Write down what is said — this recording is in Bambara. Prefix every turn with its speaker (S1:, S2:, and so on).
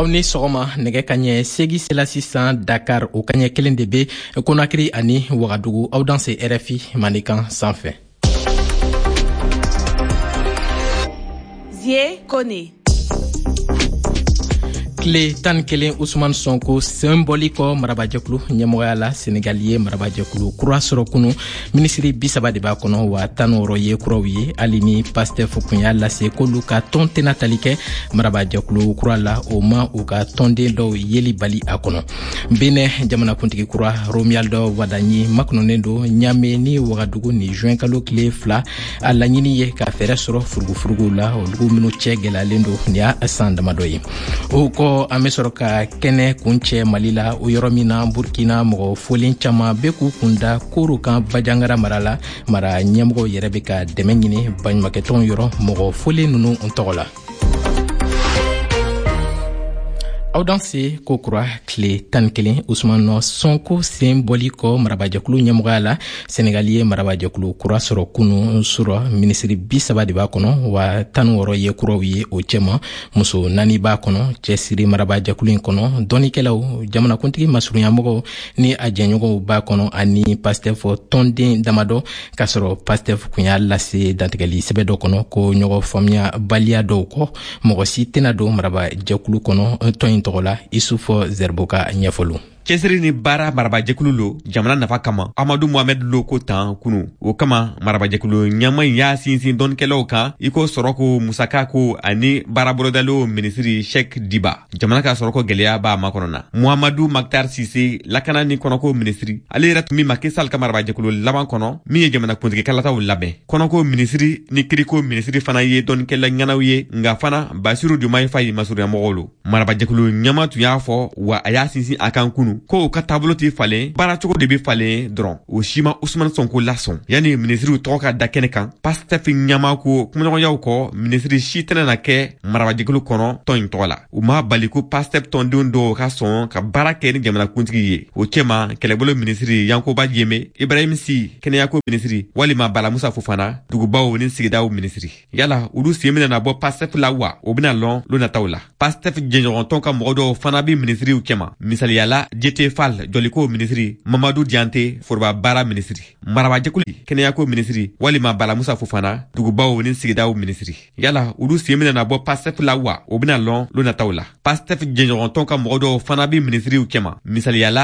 S1: aw ni sɔgɔma nɛgɛ ka ɲɛ segi sela sisan Dakar o ka ɲɛ kelen de be Konakiri ani Wagadugu aw dan se RFI Manikan sanfɛ.
S2: Zie Kone.
S1: Tile 11 Ousmane Sonko symboli kɔ marabajɛkulu ɲɛmɔgɔya la Senegal ye marabajɛkulu kura sɔrɔ kunu minisiri 30 de b'a kɔnɔ wa 16 ye kuraw ye hali ni Pastef kun y'a lase k'olu ka tɔn tɛna tali kɛ marabajɛkulu kura la o ma u ka tɔnden dɔw yeli bali a kɔnɔ. Benin jamanakuntigi kura Romualdo Wadanyi makɔnɔnen do Ɲame ni Wagadugu ni juin kalo tile 2 a laɲini ye ka fɛɛrɛ sɔrɔ furugufurugu la olugu minnu cɛ gwɛlɛyalen do ni y'a san damadɔ ye. O kɔ an bɛ sɔrɔ ka kɛnɛ kun cɛ Mali la o yɔrɔ min na Burkina mɔgɔ folen caman bɛ k'u kunda koro kan Bajangara mara la mara ɲɛmɔgɔ yɛrɛ bɛ ka dɛmɛ ɲini baɲumankɛtɔnw yɔrɔ mɔgɔ folen ninnu tɔgɔ la. Aw dan se ko kura tile 11 Ousmane Sonko sen bɔli kɔ marabajɛkulu ɲɛmɔgɔya la Senegal ye marabajɛkulu kura sɔrɔ kunu sɔrɔ minisiri 30 de b'a kɔnɔ wa 16 ye kuraw ye o cɛma muso 4 b'a kɔnɔ cɛsiri marabajɛkulu in kɔnɔ dɔnikɛlaw jamanakuntigi masurunyamɔgɔw ni a jɛɲɔgɔnw b'a kɔnɔ ani Pastef tɔnden damadɔ k'a sɔrɔ Pastef kun y'a lase dantigɛli sɛbɛ dɔ kɔnɔ ko ɲɔgɔn faamuya baliya dɔw kɔ mɔgɔ si tɛna don marabajɛkulu kɔnɔ tɔn tɔgɔ la Isufo Zerboka ɲɛfɔlu.
S3: Cɛsiri ni baara marabajɛkulu lo jamana nafa kama Amadu Mohamed lo ko tan kunu o kama marabajɛkulu ɲama y'a sinsin dɔnkɛlaw kan iko sɔrɔko musaka ko ani baarabolodalo minisiri Sheikh Diba jamana ka sɔrɔko gɛlɛya b'a makɔnɔna Muhammadu Maktar Sise lakana ni kɔnɔko minisiri ale yɛrɛ tun min Macky Sall ka marabajɛkulu laban kɔnɔ min ye jamana kuntigi kalataw labɛn kɔnɔko minisiri ni kiriko minisiri fana ye dɔnkɛla ɲanaw ye nga fana Basiru Diomaye Faye masurunyamɔgɔw lo marabajɛkulu ɲama tun y'a fɔ wa a y'a sinsin a kan kunu ko ka taabolo tɛ falen baara cogo de bɛ falen dɔrɔn o si ma Ousmane Sonko lasɔn yani minisiriw tɔgɔ ka da kɛnɛ kan Pastef ɲama ko kumaɲɔgɔnyaw kɔ minisiri si tɛna na kɛ marabajɛkulu kɔnɔ tɔn in tɔgɔ la u ma bali ko Pastef tɔndenw dɔw ka sɔn ka baara kɛ ni jamanakuntigi ye o cɛma kɛlɛbolo minisiri Yankoba Diémé Ibrahim Sy kɛnɛyako minisiri walima Bala Musa Fofana dugubaw ni sigidaw minisiri yala olu sen bɛna bɔ Pastef la wa o bɛna lɔn lo nataw la Pastef jɛɲɔgɔntɔn ka mɔgɔ dɔw fana bɛ minisiriw cɛma misaliyala JT Fall Joliko minisiri Mamadou Diante Foroba Bara minisiri marabajɛkulu kɛnɛyako minisiri walima Bala Musa Fofana dugubaw ni sigidaw minisiri yala olu sen bɛna bɔ Pastef la wa o bɛna lɔn lo nataw la Pastef jɛɲɔgɔntɔn ka mɔgɔ dɔw fana bɛ minisiriw cɛma misaliyala